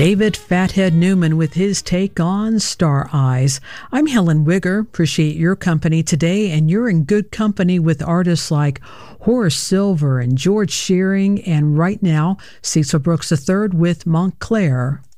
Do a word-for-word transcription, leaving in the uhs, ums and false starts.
David Fathead Newman with his take on Star Eyes. I'm Helen Wigger. Appreciate your company today, and you're in good company with artists like Horace Silver and George Shearing, and right now, Cecil Brooks the third with Montclair.